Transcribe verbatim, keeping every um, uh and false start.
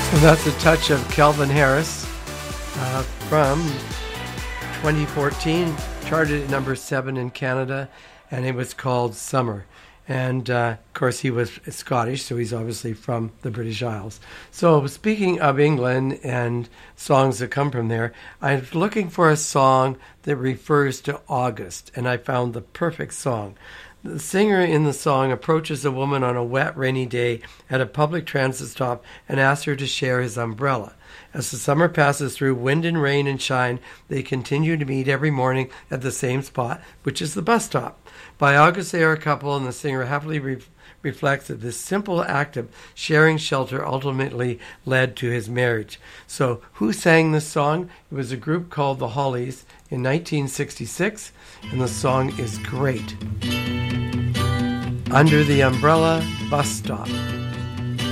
And that's a touch of Calvin Harris uh, from twenty fourteen, charted at number seven in Canada, and it was called Summer. And, uh, of course, he was Scottish, so he's obviously from the British Isles. So speaking of England and songs that come from there, I'm looking for a song that refers to August, and I found the perfect song. The singer in the song approaches a woman on a wet, rainy day at a public transit stop and asks her to share his umbrella. As the summer passes through wind and rain and shine, they continue to meet every morning at the same spot, which is the bus stop. By August, they are a couple, and the singer happily re- reflects that this simple act of sharing shelter ultimately led to his marriage. So who sang this song? It was a group called the Hollies in nineteen sixty-six, and the song is great. Under the Umbrella Bus Stop.